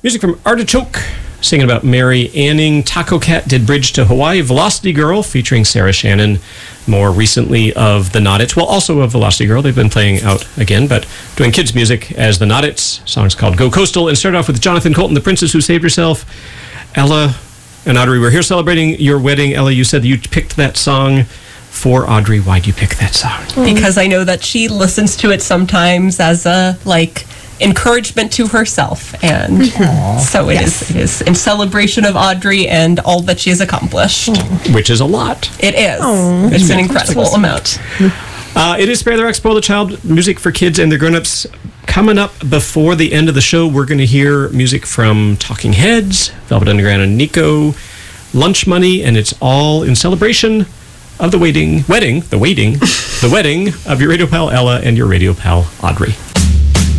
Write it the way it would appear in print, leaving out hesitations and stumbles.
Music from Artichoke, singing about Mary Anning. Taco Cat did Bridge to Hawaii. Velocity Girl, featuring Sarah Shannon, more recently of the Noddits. Well, also of Velocity Girl. They've been playing out again, but doing kids' music as the Noddits. Song's called Go Coastal, and started off with Jonathan Colton, The Princess Who Saved Herself. Ella and Audrey, we're here celebrating your wedding. Ella, you said that you picked that song for Audrey. Why'd you pick that song? Because I know that she listens to it sometimes as a, encouragement to herself, and so it is in celebration of Audrey and all that she has accomplished. Which is a lot. It is. It's an incredible amount. It is Spare the Rock, Spoil the Child, music for kids and their grown-ups. Coming up before the end of the show, we're going to hear music from Talking Heads, Velvet Underground and Nico, Lunch Money, and it's all in celebration of the wedding of your radio pal Ella and your radio pal Audrey.